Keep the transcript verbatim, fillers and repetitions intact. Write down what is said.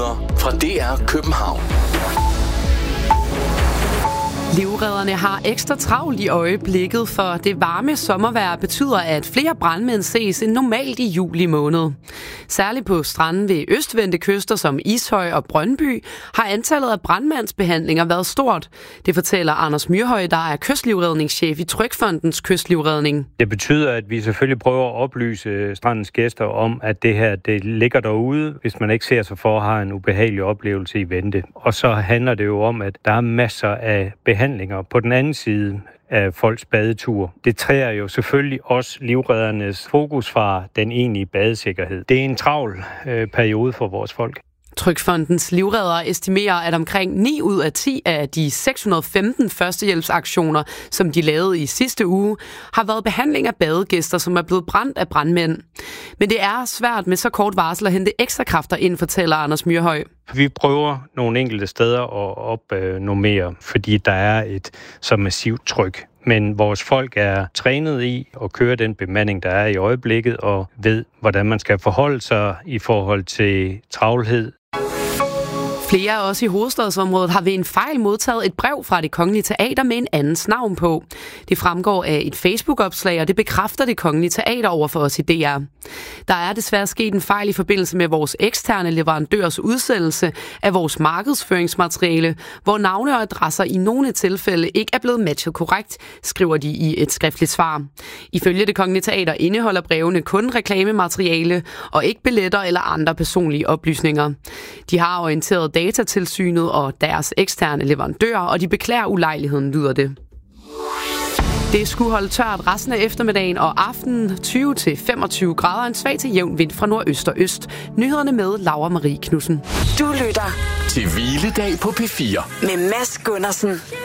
Nyheder fra D R København. Livredderne har ekstra travlt i øjeblikket, for det varme sommervejr betyder, at flere brandmænd ses end normalt i juli måned. Særligt på stranden ved østvendte kyster som Ishøj og Brøndby har antallet af brandmandsbehandlinger været stort. Det fortæller Anders Myrhøj, der er kystlivredningschef i Trygfondens Kystlivredning. Det betyder, at vi selvfølgelig prøver at oplyse strandens gæster om, at det her det ligger derude, hvis man ikke ser sig for at have en ubehagelig oplevelse i vente. Og så handler det jo om, at der er masser af behandlinger på den anden side af folks badetur. Det træder jo selvfølgelig også livreddernes fokus fra den egentlige badesikkerhed. Det er en travl øh, periode for vores folk. Trygfondens livreddere estimerer, at omkring ni ud af ti af de seks hundrede og femten førstehjælpsaktioner, som de lavede i sidste uge, har været behandling af badegæster, som er blevet brændt af brandmænd. Men det er svært med så kort varsel at hente ekstra kræfter ind, fortæller Anders Myrhøj. Vi prøver nogle enkelte steder at opnormere, fordi der er et så massivt tryk. Men vores folk er trænet i at køre den bemanding, der er i øjeblikket, og ved, hvordan man skal forholde sig i forhold til travlhed. Flere af os i hovedstadsområdet har ved en fejl modtaget et brev fra Det Kongelige Teater med en andens navn på. Det fremgår af et Facebook-opslag, og det bekræfter Det Kongelige Teater over for os i D R. Der er desværre sket en fejl i forbindelse med vores eksterne leverandørs udsendelse af vores markedsføringsmateriale, hvor navne og adresser i nogle tilfælde ikke er blevet matchet korrekt, skriver de i et skriftligt svar. Ifølge Det Kongelige Teater indeholder brevene kun reklamemateriale og ikke billetter eller andre personlige oplysninger. De har orienteret Datatilsynet og deres eksterne leverandører, og de beklager ulejligheden, lyder det. Det skulle holde tørt resten af eftermiddagen og aftenen, tyve til femogtyve grader, en svag til jævn vind fra nordøst og øst. Nyhederne med Laura Marie Knudsen. Du lytter til Hviledag på P fire med Mads Gundersen.